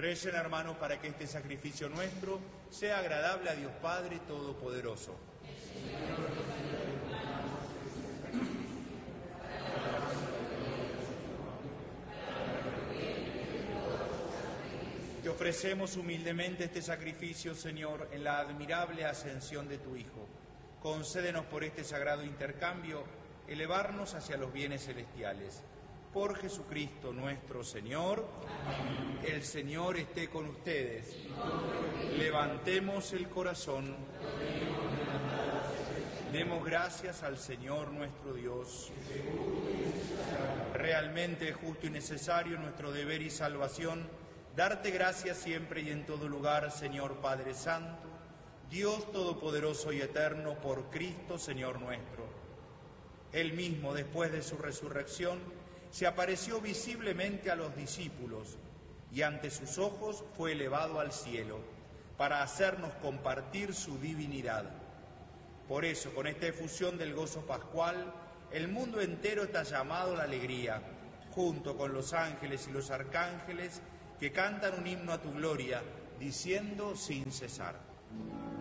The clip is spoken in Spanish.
Recen, hermanos, para que este sacrificio nuestro sea agradable a Dios Padre Todopoderoso. Te ofrecemos humildemente este sacrificio, Señor, en la admirable ascensión de tu Hijo. Concédenos por este sagrado intercambio elevarnos hacia los bienes celestiales. Por Jesucristo nuestro Señor. Amén. El Señor esté con ustedes. Levantemos el corazón. Demos gracias al Señor nuestro Dios. Realmente es justo y necesario nuestro deber y salvación darte gracias siempre y en todo lugar, Señor Padre Santo, Dios Todopoderoso y Eterno, por Cristo, Señor nuestro. Él mismo, después de su resurrección, se apareció visiblemente a los discípulos y ante sus ojos fue elevado al cielo para hacernos compartir su divinidad. Por eso, con esta efusión del gozo pascual, el mundo entero está llamado a la alegría, junto con los ángeles y los arcángeles que cantan un himno a tu gloria, diciendo sin cesar: